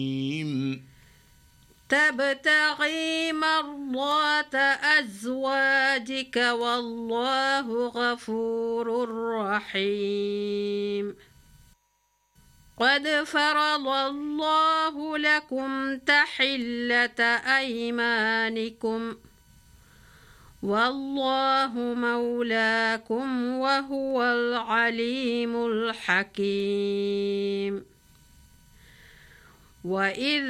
تبتغي مرضات أزواجك والله غفور رحيم قد فرض الله لكم تحلة أيمانكم والله مولاكم وهو العليم الحكيم وإذ